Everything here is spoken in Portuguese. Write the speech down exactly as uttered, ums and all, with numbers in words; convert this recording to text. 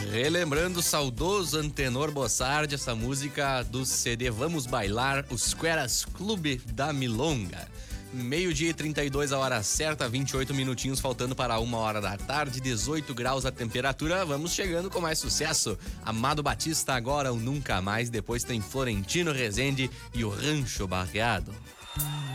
Relembrando o saudoso Antenor Bossardi, essa música do C D Vamos Bailar, os Queras Clube da Milonga. Meio-dia e trinta e dois, a hora certa, vinte e oito minutinhos faltando para uma hora da tarde, dezoito graus a temperatura. Vamos chegando com mais sucesso. Amado Batista agora, o Nunca Mais. Depois tem Florentino Rezende e o Rancho Barreado.